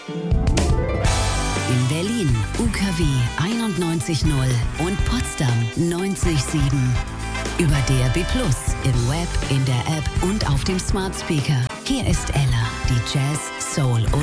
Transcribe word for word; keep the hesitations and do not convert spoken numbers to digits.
In Berlin U K W einundneunzig null und Potsdam neunzig sieben. Über D A B plus, im Web, in der App und auf dem Smart Speaker. Hier ist Ella, die Jazz, Soul und